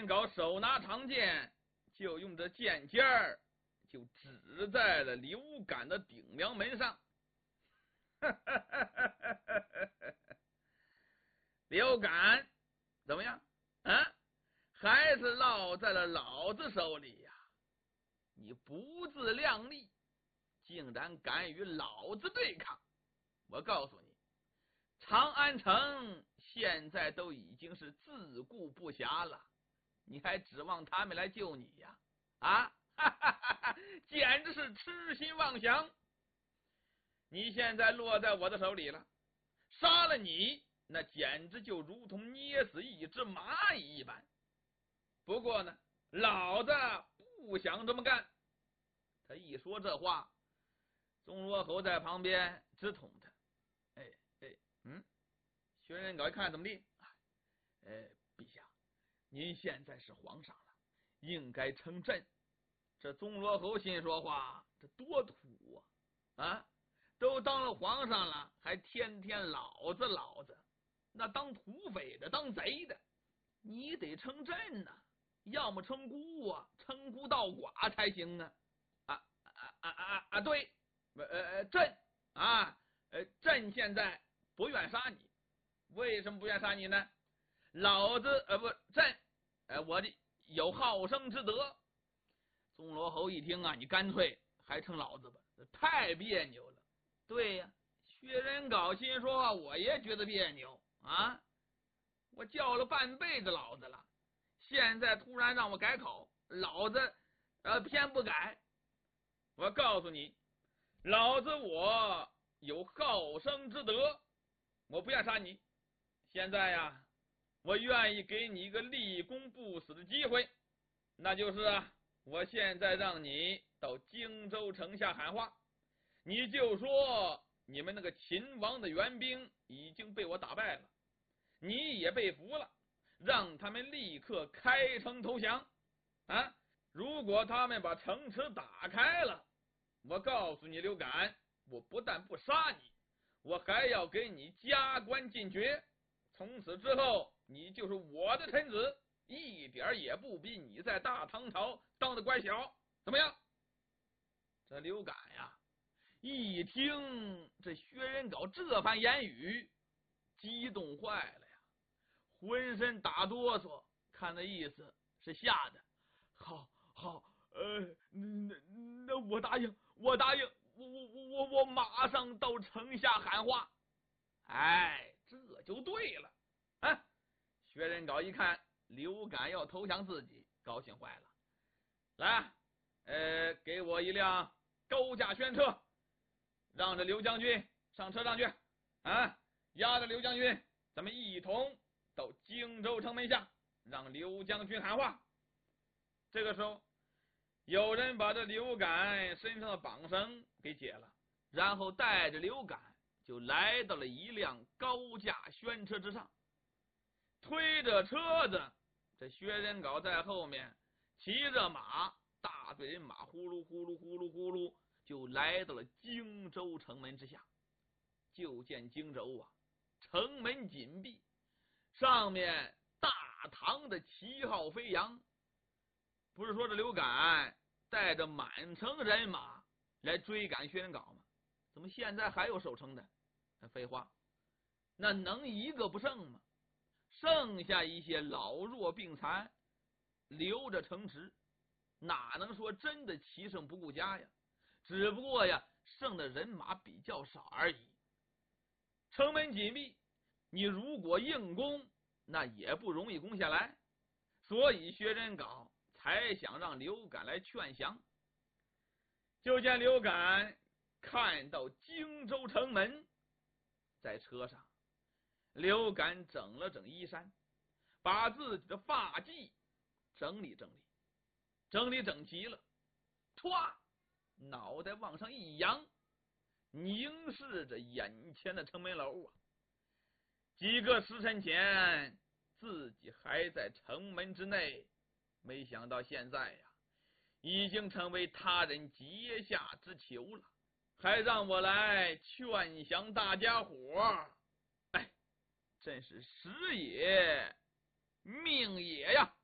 人镐手拿长剑，就用这剑尖儿就指在了刘敢的顶梁门上。刘敢怎么样啊？还是落在了老子手里呀！你不自量力，竟然敢与老子对抗！我告诉你，长安城现在都已经是自顾不暇了，你还指望他们来救你呀？啊，简直是痴心妄想！你现在落在我的手里了，杀了你，那简直就如同捏死一只蚂蚁一般。不过呢，老子不想这么干。他一说这话，钟罗侯在旁边直捅他。薛仁镐一看怎么地？陛下，您现在是皇上了，应该称朕。这钟罗侯心说话，这多土啊！都当了皇上了，还天天老子，那当土匪的，当贼的，你得称朕呐，要么称孤啊，称孤道寡才行啊！对，朕啊，朕现在不愿杀你，为什么不愿杀你呢？老子朕，我的有好生之德。钟罗侯一听啊，你干脆还称老子吧，太别扭了。对呀，薛仁镐心说，我也觉得别扭啊！我叫了半辈子老子了，现在突然让我改口，老子偏不改。我告诉你，老子我有好生之德，我不愿杀你。现在呀，我愿意给你一个立功不死的机会，那就是我现在让你到荆州城下喊话，你就说你们那个秦王的援兵已经被我打败了，你也被俘了，让他们立刻开城投降啊！如果他们把城池打开了，我告诉你刘敢，我不但不杀你，我还要给你加官进爵，从此之后你就是我的臣子，一点也不比你在大唐朝当的官小。怎么样？这刘敢呀，一听这薛仁镐这番言语，激动坏了呀，浑身打哆嗦，看那意思是吓得好，那我答应，我马上到城下喊话。这就对了。薛仁镐一看刘敢要投降自己，高兴坏了。来，给我一辆高架轩车，让这刘将军上车上去押着刘将军，咱们一同到荆州城门下，让刘将军喊话。这个时候，有人把这刘敢身上的绑绳给解了，然后带着刘敢就来到了一辆高架轩车之上，推着车子，这薛仁镐在后面骑着马，大队人马呼噜呼噜呼噜呼噜就来到了荆州城门之下。就见荆州城门紧闭，上面大唐的旗号飞扬。不是说这刘敢带着满城人马来追赶薛仁镐吗？怎么现在还有守城的？废话，那能一个不剩吗？剩下一些老弱病残留着城池，哪能说真的骑胜不顾家呀？只不过剩的人马比较少而已。城门紧闭，你如果硬攻，那也不容易攻下来。所以薛仁镐才想让刘敢来劝降。就见刘敢看到荆州城门，在车上，刘敢整了整衣衫，把自己的发髻整理整齐了，歘，脑袋往上一扬，凝视着眼前的城门楼几个时辰前自己还在城门之内，没想到现在已经成为他人阶下之囚了，还让我来劝降大家伙，真是时也命也呀！